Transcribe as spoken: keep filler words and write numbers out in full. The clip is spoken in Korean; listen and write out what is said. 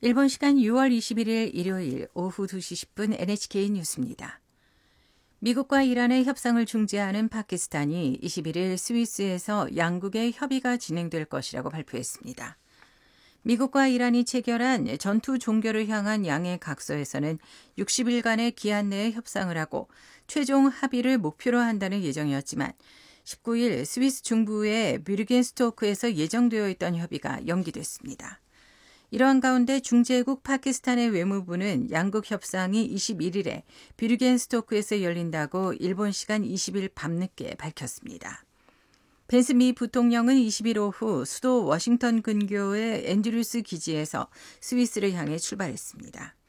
일본 시간 유월 이십일일 일요일 오후 두 시 십 분 엔에이치케이 뉴스입니다. 미국과 이란의 협상을 중재하는 파키스탄이 이십일일 스위스에서 양국의 협의가 진행될 것이라고 발표했습니다. 미국과 이란이 체결한 전투 종결을 향한 양해 각서에서는 육십 일간의 기한 내에 협상을 하고 최종 합의를 목표로 한다는 예정이었지만 십구일 스위스 중부의 뷰르겐스토크에서 예정되어 있던 협의가 연기됐습니다. 이러한 가운데 중재국 파키스탄의 외무부는 양국 협상이 이십일일에 뷰르겐스토크에서 열린다고 일본 시간 이십일 밤늦게 밝혔습니다. 펜스 미 부통령은 이십일 오후 수도 워싱턴 근교의 앤드루스 기지에서 스위스를 향해 출발했습니다.